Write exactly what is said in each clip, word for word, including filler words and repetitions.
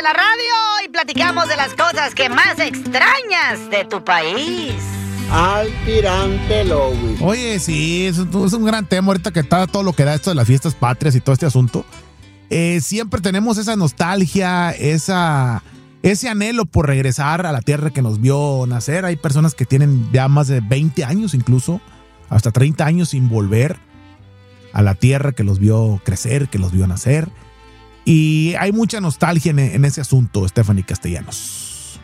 la radio y platicamos de las cosas que más extrañas de tu país. Almirante Lowis. Oye, sí, es un, es un gran tema ahorita que está todo lo que da esto de las fiestas patrias y todo este asunto. Eh, siempre tenemos esa nostalgia, esa, ese anhelo por regresar a la tierra que nos vio nacer. Hay personas que tienen ya más de veinte años, incluso hasta treinta años sin volver a la tierra que los vio crecer, que los vio nacer. Y hay mucha nostalgia en, en ese asunto, Stephanie Castellanos.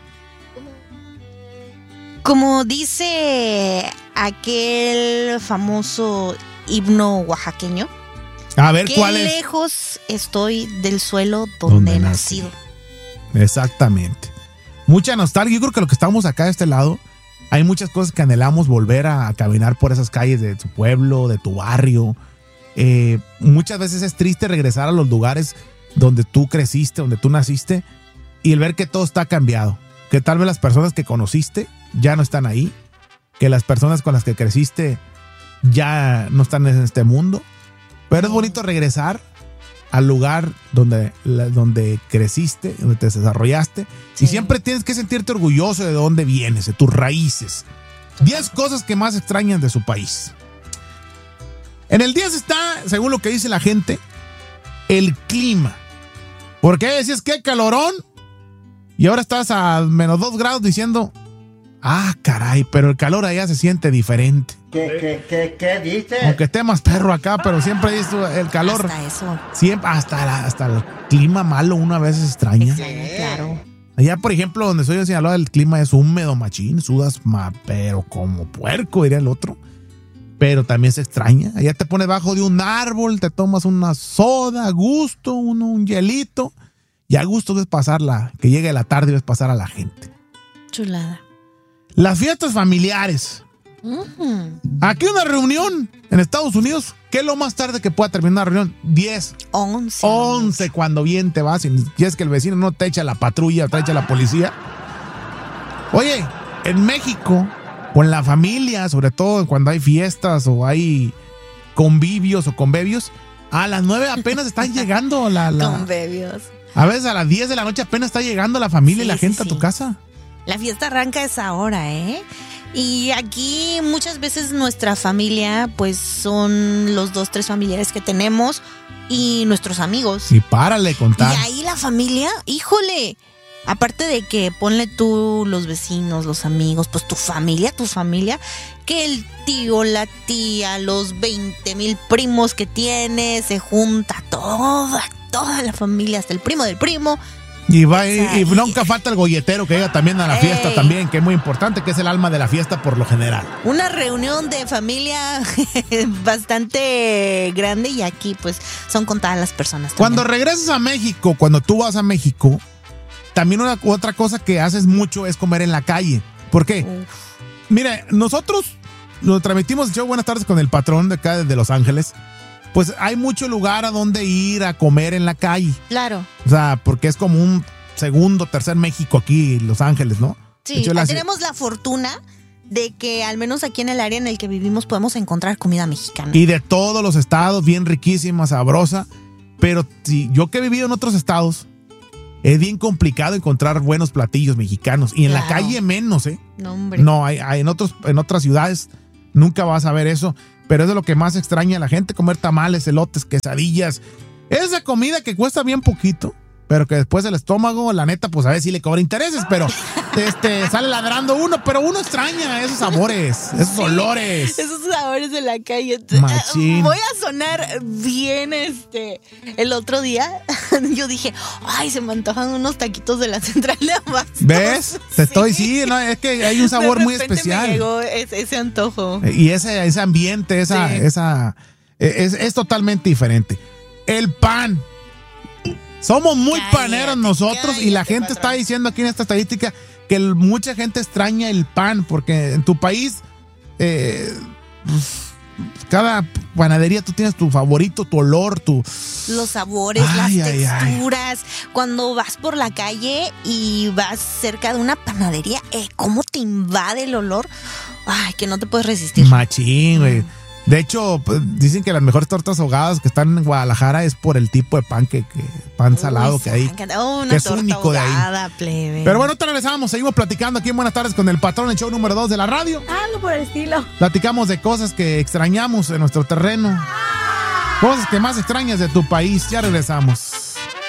Como dice aquel famoso himno oaxaqueño, a ver, qué ¿cuál es? lejos estoy del suelo donde he nacido. Exactamente. Mucha nostalgia. Yo creo que lo que estamos acá de este lado, hay muchas cosas que anhelamos volver a, a caminar por esas calles de tu pueblo, de tu barrio. Eh, muchas veces es triste regresar a los lugares donde tú creciste, donde tú naciste, y el ver que todo está cambiado. Que tal vez las personas que conociste ya no están ahí, que las personas con las que creciste ya no están en este mundo. Pero es bonito regresar al lugar donde, donde creciste, donde te desarrollaste. Sí. Y siempre tienes que sentirte orgulloso de dónde vienes, de tus raíces. diez cosas que más extrañan de su país. En el diez está, según lo que dice la gente, el clima. Porque decías que calorón y ahora estás a menos dos grados diciendo, ah, caray, pero el calor allá se siente diferente. ¿Qué, qué, qué, qué dice? Aunque esté más perro acá, pero siempre dice el calor. Hasta eso. Siempre, hasta, la, hasta el clima malo una vez extraña. Sí, claro. Allá, por ejemplo, donde soy en Sinaloa, el clima es húmedo, machín, sudas, ma, pero como puerco, diría el otro. Pero también se extraña. Allá te pones bajo de un árbol, te tomas una soda a gusto, un, un hielito. Y a gusto ves pasarla, que llegue la tarde y ves pasar a la gente. Chulada. Las fiestas familiares. Uh-huh. Aquí una reunión en Estados Unidos. ¿Qué es lo más tarde que pueda terminar una reunión? diez. once. once cuando bien te vas. Y es que el vecino no te echa la patrulla, te echa la policía. Oye, en México, con la familia, sobre todo cuando hay fiestas o hay convivios o convivios, a las nueve apenas están llegando la... la convivios. A veces a las diez de la noche apenas está llegando la familia sí, y la gente sí, a tu sí. casa. La fiesta arranca a esa hora, ¿eh? Y aquí muchas veces nuestra familia, pues son los dos, tres familiares que tenemos y nuestros amigos. Y párale contar. Y ahí la familia, híjole, aparte de que ponle tú los vecinos, los amigos, pues tu familia, tu familia, que el tío, la tía, los veinte mil primos que tienes, se junta toda, toda la familia, hasta el primo del primo. Y va y, y nunca falta el golletero que llega también a la Ey. fiesta también, que es muy importante, que es el alma de la fiesta por lo general. Una reunión de familia bastante grande y aquí pues son contadas las personas también. Cuando regresas a México, cuando tú vas a México, también una, otra cosa que haces mucho es comer en la calle. ¿Por qué? Uf. Mire, nosotros lo transmitimos el show Buenas Tardes con el patrón de acá de Los Ángeles. Pues hay mucho lugar a donde ir a comer en la calle. Claro. O sea, porque es como un segundo, tercer México aquí, Los Ángeles, ¿no? Sí, hecho, la... tenemos la fortuna de que al menos aquí en el área en el que vivimos podemos encontrar comida mexicana. Y de todos los estados, bien riquísima, sabrosa. Pero si yo que he vivido en otros estados, es bien complicado encontrar buenos platillos mexicanos. Y en claro. la calle menos, ¿eh? No, hombre. No, hay, hay en, otros, en otras ciudades nunca vas a ver eso. Pero es de lo que más extraña a la gente, comer tamales, elotes, quesadillas. Esa comida que cuesta bien poquito, pero que después el estómago, la neta, pues a ver si le cobra intereses, pero este, sale ladrando uno, pero uno extraña esos sabores, esos sí, olores. Esos sabores de la calle. Machín. Voy a sonar bien, este, el otro día yo dije, ay, se me antojan unos taquitos de la central de Abastos. ¿Ves? Te sí. estoy, sí, no, es que hay un sabor muy especial. Me llegó ese, ese antojo. Y ese, ese ambiente, esa, sí. esa, es, es totalmente diferente. El pan. Somos muy cállate, paneros nosotros cállate, y la gente patrón. Está diciendo aquí en esta estadística que el, mucha gente extraña el pan porque en tu país eh, cada panadería tú tienes tu favorito, tu olor, tu... Los sabores, ay, las ay, texturas. Ay. Cuando vas por la calle y vas cerca de una panadería, eh, ¿cómo te invade el olor? Ay, que no te puedes resistir. Machín, güey. De hecho, pues, dicen que las mejores tortas ahogadas que están en Guadalajara es por el tipo de pan que, que pan salado Uy, que hay. oh, una que es torta único de ahí. ahogada, plebe. Pero bueno, te regresamos, seguimos platicando aquí en Buenas Tardes con el patrón, el show número dos de la radio. Algo por el estilo. Platicamos de cosas que extrañamos en nuestro terreno. Cosas que más extrañas de tu país. Ya regresamos.